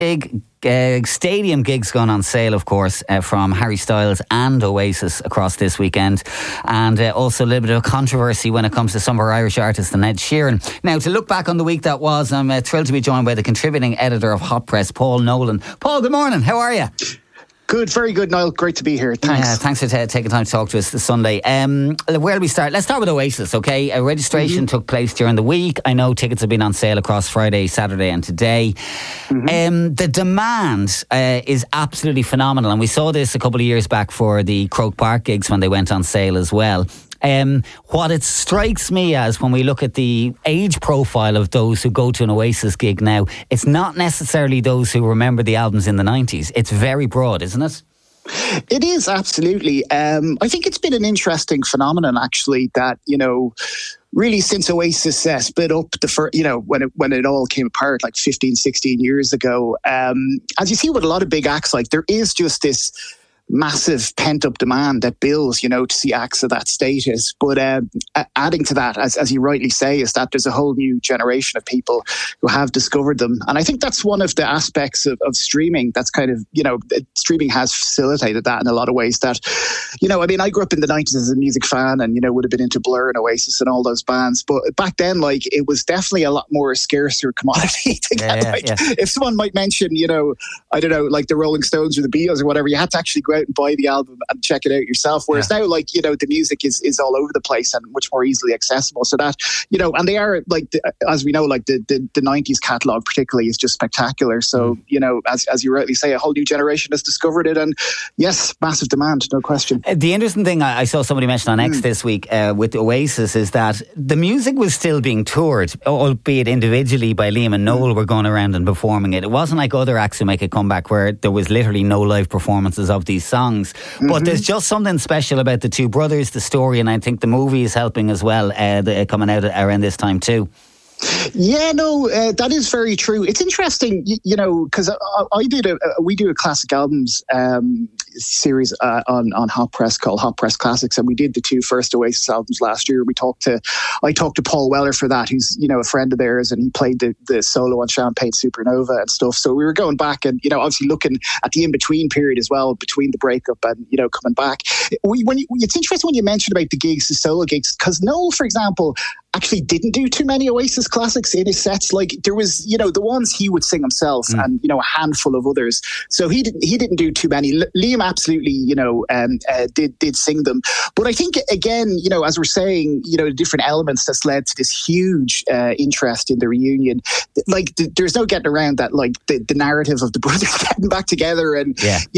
big stadium gigs going on sale, of course, from Harry Styles and Oasis across this weekend. And also a little bit of controversy when it comes to some of our Irish artists and Ed Sheeran. Now, to look back on the week that was, I'm thrilled to be joined by the contributing editor of Hot Press, Paul Nolan. Paul, good morning. How are you? Good, very good, Niall. Great to be here. Thanks. Thanks for taking time to talk to us this Sunday. Where do we start? Let's start with Oasis, okay? Registration took place during the week. I know tickets have been on sale across Friday, Saturday and today. The demand is absolutely phenomenal. And we saw this a couple of years back for the Croke Park gigs when they went on sale as well. What it strikes me as when we look at the age profile of those who go to an Oasis gig now, it's not necessarily those who remember the albums in the 90s. It's very broad, isn't it? It is, absolutely. I think it's been an interesting phenomenon, actually, that, really since Oasis split up when it all came apart like 15, 16 years ago, as you see with a lot of big acts, like there is just this massive pent-up demand that builds, to see acts of that status. But adding to that, as you rightly say, is that there's a whole new generation of people who have discovered them. And I think that's one of the aspects of streaming that's kind of, streaming has facilitated that in a lot of ways. That, I grew up in the 90s as a music fan and, would have been into Blur and Oasis and all those bands. But back then, it was definitely a lot more scarcer commodity to get. If someone might mention, I don't know, like the Rolling Stones or the Beatles or whatever, you had to actually go out and buy the album and check it out yourself. Whereas now, the music is all over the place and much more easily accessible. So that, and they are as we know, the 90s catalogue particularly is just spectacular. So, as you rightly say, a whole new generation has discovered it. And yes, massive demand, no question. The interesting thing I saw somebody mention on X this week with Oasis is that the music was still being toured, albeit individually by Liam and Noel were going around and performing it. It wasn't like other acts who make a comeback where there was literally no live performances of these songs. But there's just something special about the two brothers, the story, and I think the movie is helping as well, coming out around this time too. Yeah, no, that is very true. It's interesting, because we do a classic albums series on Hot Press called Hot Press Classics, and we did the two first Oasis albums last year. I talked to Paul Weller for that, who's a friend of theirs, and he played the solo on Champagne Supernova and stuff. So we were going back and obviously looking at the in between period as well, between the breakup and coming back. It's interesting when you mentioned about the gigs, the solo gigs, because Noel, for example, actually didn't do too many Oasis classics in his sets. Like there was, the ones he would sing himself and, a handful of others. So he didn't do too many. Liam absolutely, did sing them. But I think, again, as we're saying, the different elements that's led to this huge interest in the reunion. Like there's no getting around that, like the narrative of the brothers getting back together and, just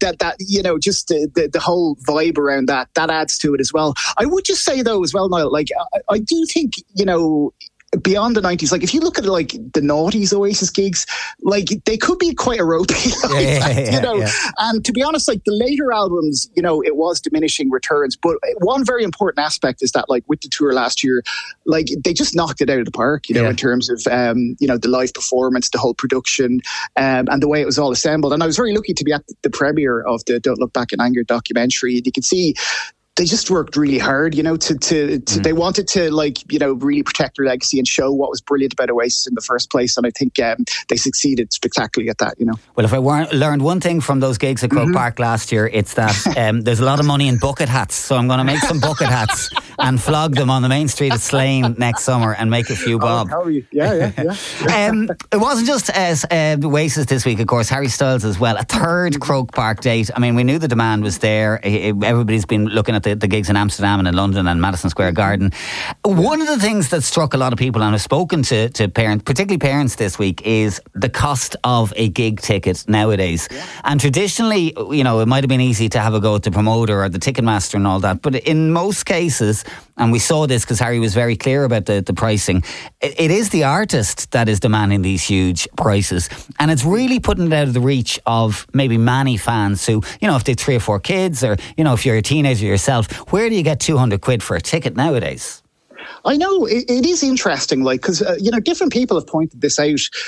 the whole vibe around that adds to it as well. I would just say though as well, Niall, I do think, beyond the 90s, if you look at the noughties Oasis gigs, they could be quite a ropey. And to be honest, the later albums, it was diminishing returns. But one very important aspect is that with the tour last year, they just knocked it out of the park, in terms of, the live performance, the whole production, and the way it was all assembled. And I was very lucky to be at the premiere of the Don't Look Back in Anger documentary. And you can see they just worked really hard, they wanted to really protect their legacy and show what was brilliant about Oasis in the first place. And I think they succeeded spectacularly at that, Well, if I learned one thing from those gigs at Croke Park last year, it's that there's a lot of money in bucket hats. So I'm going to make some bucket hats and flog them on the main street of Slane next summer and make a few bob. Yeah. It wasn't just Oasis this week, of course, Harry Styles as well. A third Croke Park date. I mean, we knew the demand was there. Everybody's been looking at the gigs in Amsterdam and in London and Madison Square Garden. One of the things that struck a lot of people, and I've spoken to parents, particularly parents this week, is the cost of a gig ticket nowadays. Yeah. And traditionally, it might have been easy to have a go at the promoter or the Ticketmaster and all that, but in most cases, and we saw this because Harry was very clear about the pricing, it is the artist that is demanding these huge prices, and it's really putting it out of the reach of maybe many fans who, if they have 3 or 4 kids, or if you're a teenager yourself, where do you get 200 quid for a ticket nowadays? I know, it is interesting, because different people have pointed this out.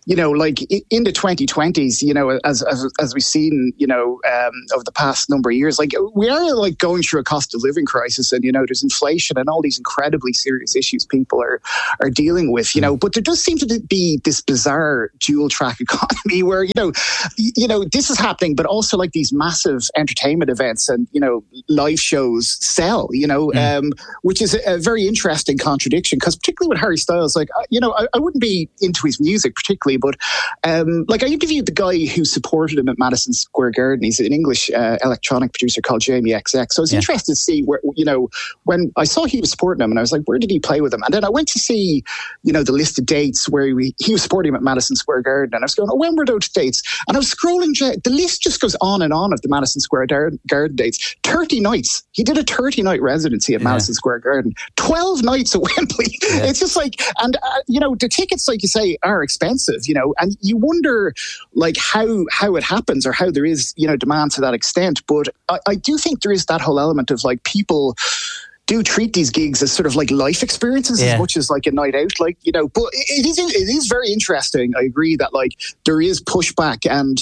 like in the 2020s, as we've seen, over the past number of years, like we are like going through a cost of living crisis, and there's inflation and all these incredibly serious issues people are dealing with, but there does seem to be this bizarre dual track economy where this is happening, but also like these massive entertainment events and live shows sell, which is a very interesting contradiction, because particularly with Harry Styles, like I wouldn't be into his music particularly, but like I interviewed the guy who supported him at Madison Square Garden. He's an English electronic producer called Jamie XX. So I was interested to see where, when I saw he was supporting him, and I was like, where did he play with him? And then I went to see, the list of dates where he was supporting him at Madison Square Garden, and I was going, when were those dates? And I was scrolling, the list just goes on and on of the Madison Square Garden dates. 30 nights. He did a 30-night residency at Madison Square Garden. 12 nights at Wembley. Yeah. It's just like, and the tickets, like you say, are expensive, and you wonder like how it happens, or how there is, demand to that extent. But I do think there is that whole element of like people do treat these gigs as sort of like life experiences as much as like a night out, like, but it is very interesting. I agree that like there is pushback, and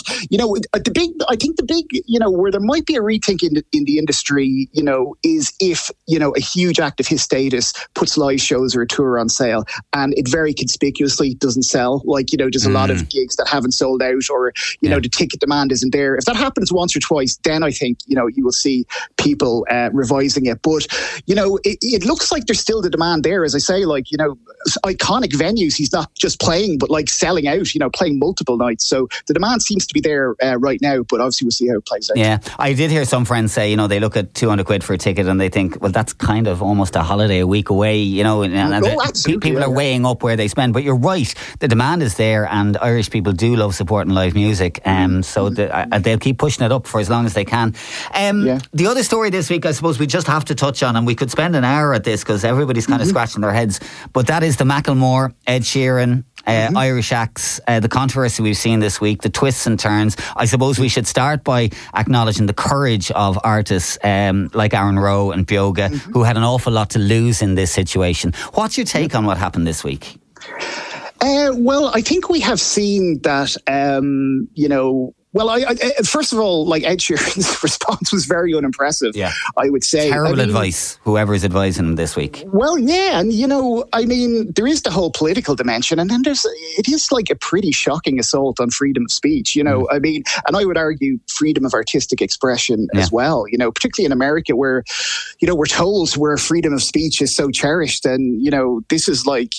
I think the big where there might be a rethink in the industry, is if a huge act of his status puts live shows or a tour on sale and it very conspicuously doesn't sell, like there's a lot of gigs that haven't sold out, or the ticket demand isn't there. If that happens once or twice, then I think you will see people revising it. But it looks like there's still the demand there, as I say, like, iconic venues he's not just playing, but like selling out, playing multiple nights. So the demand seems to be there right now, but obviously we'll see how it plays out. Yeah, I did hear some friends say, they look at 200 quid for a ticket and they think, well, that's kind of almost a holiday a week away, and people are weighing up where they spend. But you're right, the demand is there, and Irish people do love supporting live music, so they'll keep pushing it up for as long as they can. The other story this week, I suppose we just have to touch on, and we could spend an hour at this because everybody's kind of scratching their heads, but that is the Macklemore, Ed Sheeran, Irish acts, the controversy we've seen this week, the twists and turns. I suppose we should start by acknowledging the courage of artists like Aaron Rowe and Bioga, who had an awful lot to lose in this situation. What's your take on what happened this week? Well, I think we have seen that, well, I first of all, like Ed Sheeran's response was very unimpressive. Yeah, I would say terrible advice. Whoever's advising him this week. Well, yeah, and there is the whole political dimension, and then it is like a pretty shocking assault on freedom of speech. And I would argue freedom of artistic expression as well. Particularly in America, where we're told where freedom of speech is so cherished, and this is like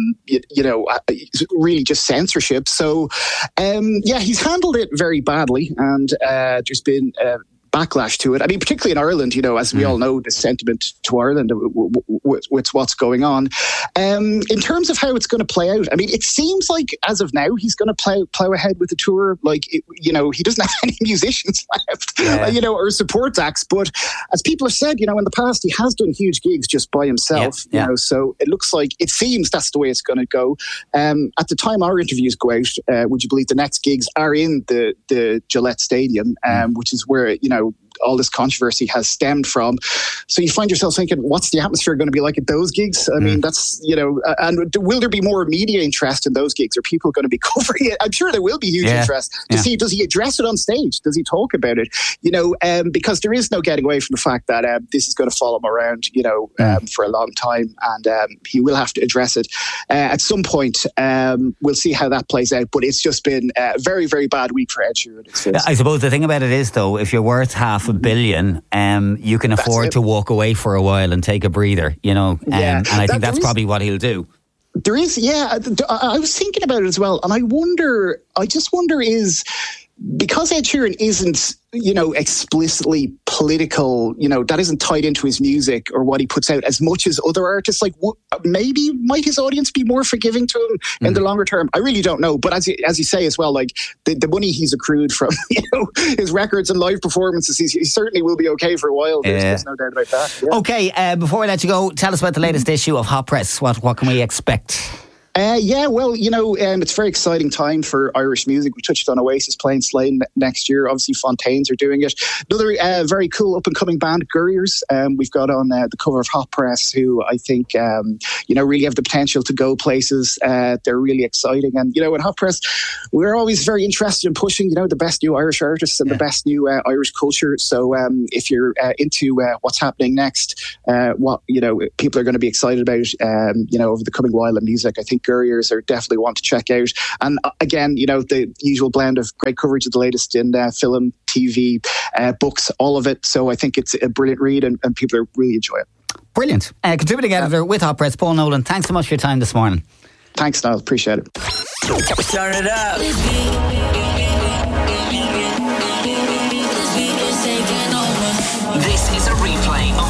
really just censorship. So he's handled it very badly, and there's been backlash to it. I mean, particularly in Ireland, as we all know, the sentiment to Ireland with what's going on. In terms of how it's going to play out, I mean, it seems like as of now, he's going to plow ahead with the tour. Like, he doesn't have any musicians left, or support acts. But as people have said, in the past, he has done huge gigs just by himself. So it seems that's the way it's going to go. At the time our interviews go out, would you believe the next gigs are in the Gillette Stadium, which is where, all this controversy has stemmed from. So you find yourself thinking, what's the atmosphere going to be like at those gigs? I mean, that's, and will there be more media interest in those gigs? Are people going to be covering it? I'm sure there will be huge interest to see, does he address it on stage? Does he talk about it? Because there is no getting away from the fact that this is going to follow him around, for a long time, and he will have to address it at some point. We'll see how that plays out, but it's just been a very, very bad week for Ed Sheeran. I suppose the thing about it is, though, if you're worth $500 million, you can afford to walk away for a while and take a breather, and I think that's probably what he'll do. There is, I was thinking about it as well, and I just wonder is, because Ed Sheeran isn't, explicitly political, that isn't tied into his music or what he puts out as much as other artists, like maybe might his audience be more forgiving to him in the longer term? I really don't know. But as you say as well, like the money he's accrued from, his records and live performances, he certainly will be okay for a while. There's no doubt about that. Yeah. Okay, before I let you go, tell us about the latest issue of Hot Press. What can we expect? Yeah, well, it's a very exciting time for Irish music. We touched on Oasis playing Slane next year. Obviously, Fontaines are doing it. Another very cool up-and-coming band, Gurriers. We've got on the cover of Hot Press, who I think, really have the potential to go places. They're really exciting. And, at Hot Press, we're always very interested in pushing, the best new Irish artists and the best new Irish culture. So if you're into what's happening next, what, people are going to be excited about, over the coming while in music, I think Gurriers are definitely one to check out. And again, the usual blend of great coverage of the latest in film, TV, books, all of it. So I think it's a brilliant read and people are really enjoy it. Brilliant. Contributing editor with Hot Press, Paul Nolan. Thanks so much for your time this morning. Thanks, Niall. Appreciate it. Turn it up. This is a replay